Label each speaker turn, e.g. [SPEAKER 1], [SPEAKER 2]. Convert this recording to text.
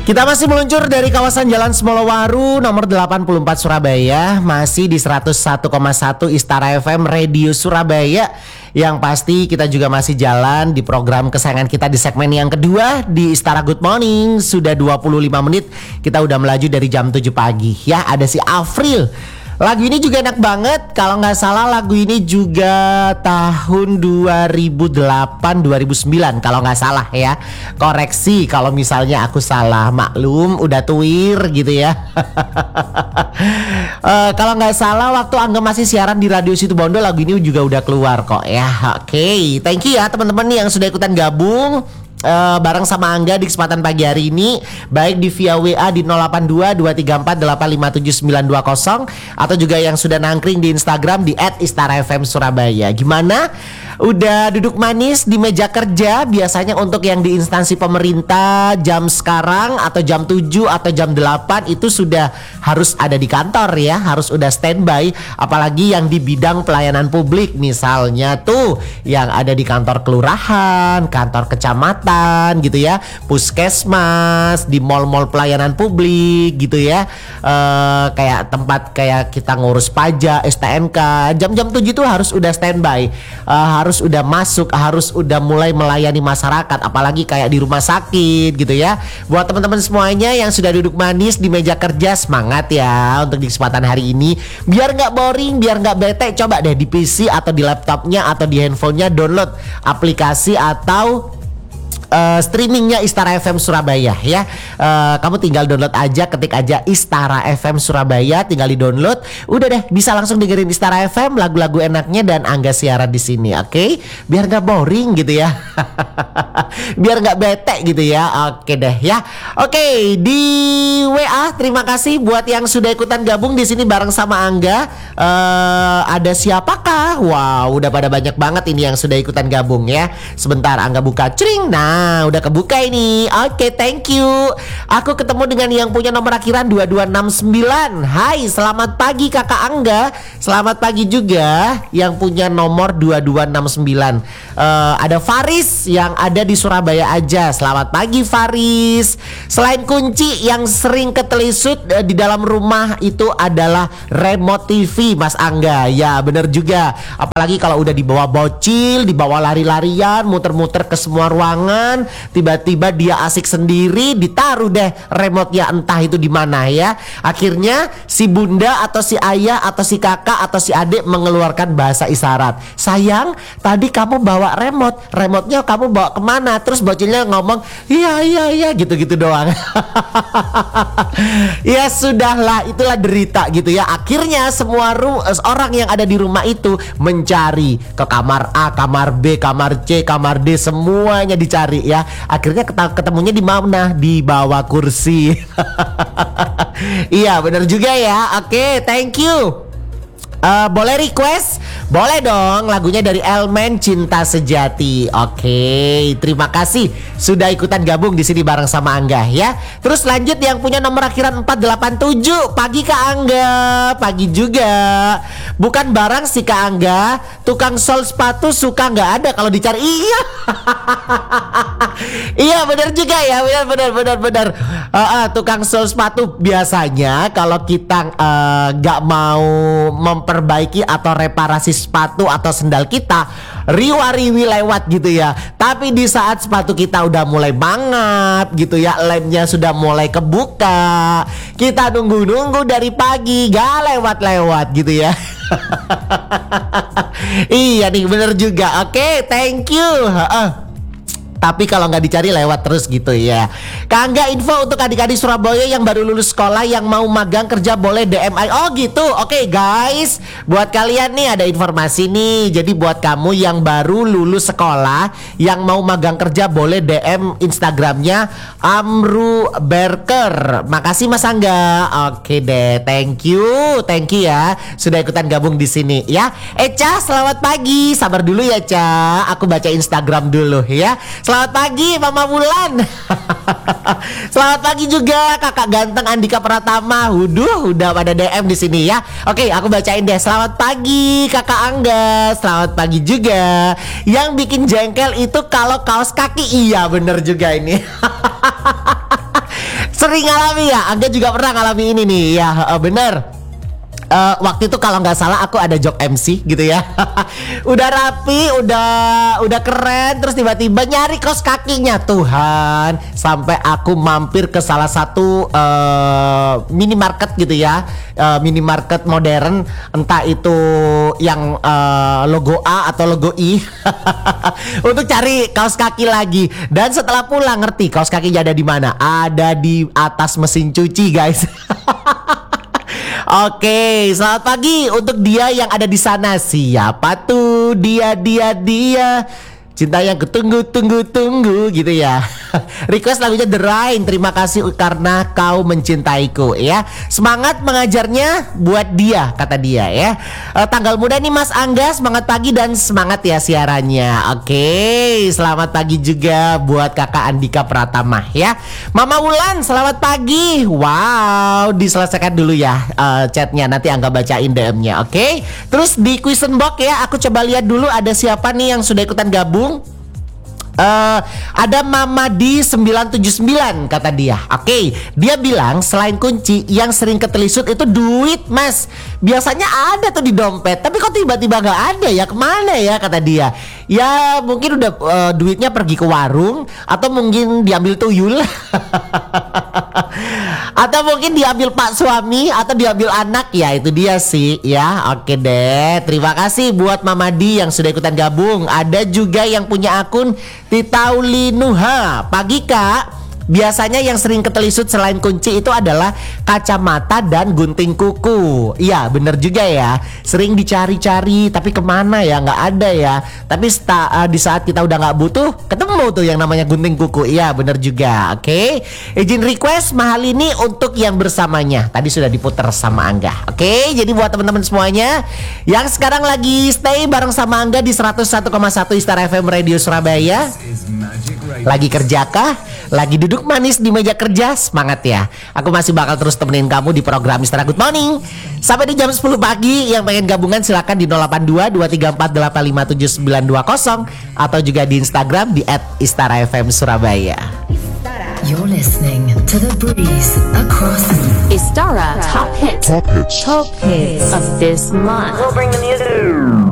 [SPEAKER 1] Kita masih meluncur dari kawasan Jalan Smolowaru nomor 84 Surabaya, masih di 101,1 Istara FM Radio Surabaya. Yang pasti kita juga masih jalan di program kesayangan kita di segmen yang kedua di Istara Good Morning. Sudah 25 menit kita udah melaju dari jam 7 pagi. Ya, ada si Afril. Lagu ini juga enak banget. Kalau nggak salah lagu ini juga tahun 2008-2009 kalau nggak salah ya. Koreksi kalau misalnya aku salah, maklum udah tuir gitu ya. Kalau nggak salah waktu Angga masih siaran di Radio Situbondo, lagu ini juga udah keluar kok ya. Oke, thank you ya teman-teman yang sudah ikutan gabung bareng sama Angga di kesempatan pagi hari ini, baik di via WA di 082234857920 atau juga yang sudah nangkring di Instagram di @istarafmsurabaya. Gimana? Udah duduk manis di meja kerja? Biasanya untuk yang di instansi pemerintah jam sekarang atau jam 7 atau jam 8 itu sudah harus ada di kantor ya, harus udah standby. Apalagi yang di bidang pelayanan publik, misalnya tuh yang ada di kantor kelurahan, kantor kecamatan gitu ya, puskesmas, di mal-mal pelayanan publik gitu ya, kayak tempat kayak kita ngurus pajak, STNK, jam-jam 7 tuh harus udah standby, harus udah masuk, harus udah mulai melayani masyarakat, apalagi kayak di rumah sakit gitu ya. Buat teman-teman semuanya yang sudah duduk manis di meja kerja, semangat ya untuk di kesempatan hari ini. Biar nggak boring, biar nggak bete, coba deh di PC atau di laptopnya atau di handphonenya download aplikasi atau streamingnya Istara FM Surabaya ya. Kamu tinggal download aja, ketik aja Istara FM Surabaya, tinggal di download. Udah deh, bisa langsung dengerin Istara FM, lagu-lagu enaknya dan Angga siaran di sini, oke? Biar nggak boring gitu ya. Biar nggak bete gitu ya. Oke deh ya. Oke, di WA terima kasih buat yang sudah ikutan gabung di sini bareng sama Angga. Ada siapakah? Wow, udah pada banyak banget ini yang sudah ikutan gabung ya. Sebentar Angga buka, cring. Nah, udah kebuka ini. Oke, thank you. Aku ketemu dengan yang punya nomor akhiran 2269. Hai, selamat pagi Kakak Angga. Selamat pagi juga yang punya nomor 2269. Ada Faris yang ada di Surabaya aja. Selamat pagi Faris. Selain kunci yang sering ketelisut di dalam rumah itu adalah remote TV Mas Angga. Ya, bener juga. Apalagi kalau udah dibawa bocil, dibawa lari-larian, muter-muter ke semua ruangan, tiba-tiba dia asik sendiri, ditaruh deh remote-nya entah itu di mana ya. Akhirnya si bunda atau si ayah atau si kakak atau si adik mengeluarkan bahasa isyarat. Sayang, tadi kamu bawa remote-nya kamu bawa kemana? Terus bocilnya ngomong, iya gitu-gitu doang. Ya sudahlah, itulah derita gitu ya. Akhirnya semua orang yang ada di rumah itu mencari ke kamar A, kamar B, kamar C, kamar D, semuanya dicari ya. Akhirnya ketemunya di mana? Di bawah kursi. Iya benar juga ya. Oke, thank you. Boleh request? Boleh dong, lagunya dari Elmen Cinta Sejati. Oke, terima kasih sudah ikutan gabung di sini bareng sama Angga ya. Terus lanjut yang punya nomor akhiran 487. Pagi Kak Angga. Pagi juga. Bukan barang sih Kak Angga, tukang sol sepatu suka nggak ada kalau dicari. Iya. Iya benar juga ya, benar. Tukang sol sepatu biasanya kalau kita nggak mau memperbaiki atau reparasi sepatu atau sendal kita, riwa-riwi lewat gitu ya. Tapi di saat sepatu kita udah mulai mangap gitu ya, lemnya sudah mulai kebuka, kita nunggu dari pagi gak lewat-lewat gitu ya. Iya nih bener juga. Oke, thank you. Tapi kalau nggak dicari lewat terus gitu ya. Kak Angga, info untuk adik-adik Surabaya yang baru lulus sekolah yang mau magang kerja boleh DM. Oh gitu. Oke guys, buat kalian nih ada informasi nih. Jadi buat kamu yang baru lulus sekolah yang mau magang kerja boleh DM Instagramnya Amru Berker. Makasih Mas Angga. Oke deh, thank you ya sudah ikutan gabung di sini ya. Eca, selamat pagi. Sabar dulu ya Ca, aku baca Instagram dulu ya. Selamat pagi Mama Wulan. Selamat pagi juga Kakak ganteng Andika Pratama. Udah pada DM di sini ya. Oke, aku bacain deh. Selamat pagi Kakak Angga. Selamat pagi juga. Yang bikin jengkel itu kalau kaos kaki. Iya bener juga ini. Sering ngalami ya? Angga juga pernah ngalami ini nih. Ya bener. Waktu itu kalau nggak salah aku ada job MC gitu ya. Udah rapi, udah keren, terus tiba-tiba nyari kaos kakinya. Tuhan, sampai aku mampir ke salah satu minimarket gitu ya, minimarket modern, entah itu yang logo A atau logo I, untuk cari kaos kaki lagi. Dan setelah pulang ngerti kaos kakinya ada di mana? Ada di atas mesin cuci, guys. Oke, selamat pagi untuk dia yang ada di sana. Siapa tuh dia? Cinta yang ketunggu-tunggu gitu ya. Request lagunya The Rain. Terima kasih karena kau mencintaiku ya. Semangat mengajarnya buat dia, kata dia ya. Tanggal muda nih Mas Angga. Semangat pagi dan semangat ya siarannya. Oke, selamat pagi juga buat kakak Andika Pratama ya. Mama Wulan selamat pagi. Wow, diselesaikan dulu ya chatnya. Nanti Angga bacain DM-nya. Oke. Terus di question box ya, aku coba lihat dulu ada siapa nih yang sudah ikutan gabung. Ada Mama di 979 kata dia. Oke, dia bilang selain kunci yang sering ketelisut itu duit Mas. Biasanya ada tuh di dompet, tapi kok tiba-tiba gak ada ya, kemana ya kata dia. Ya mungkin udah duitnya pergi ke warung, atau mungkin diambil tuyul. Atau mungkin diambil pak suami, atau diambil anak. Ya itu dia sih ya. Oke deh, terima kasih buat Mama Di yang sudah ikutan gabung. Ada juga yang punya akun Titaulinuha. Pagi Kak. Biasanya yang sering ketelisut selain kunci itu adalah kacamata dan gunting kuku. Iya bener juga ya. Sering dicari-cari tapi kemana ya, nggak ada ya. Tapi di saat kita udah nggak butuh, ketemu tuh yang namanya gunting kuku. Iya bener juga. Oke, izin request mahal ini untuk yang bersamanya. Tadi sudah diputer sama Angga. Oke, jadi buat teman-teman semuanya yang sekarang lagi stay bareng sama Angga di 101,1 Istara FM Radio Surabaya, lagi kerjakah? Lagi duduk manis di meja kerja? Semangat ya. Aku masih bakal terus temenin kamu di program Istara Good Morning sampai di jam 10 pagi. Yang pengen gabungan silakan di 082 234 85920 atau juga di Instagram di @IstaraFM Surabaya.
[SPEAKER 2] You're listening to The Breeze across
[SPEAKER 3] Istara Top Hits of this month.
[SPEAKER 4] We'll bring the music.